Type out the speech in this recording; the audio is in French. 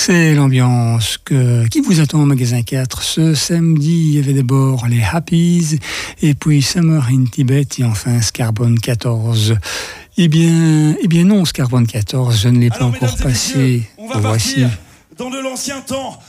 C'est l'ambiance qui vous attend au magasin 4 ce samedi. Il y avait d'abord les Happies, et puis Summer in Tibet, et enfin Scarbone 14. Eh bien non, Scarbone 14, je ne l'ai pas encore passé. On va partir dans de l'ancien temps.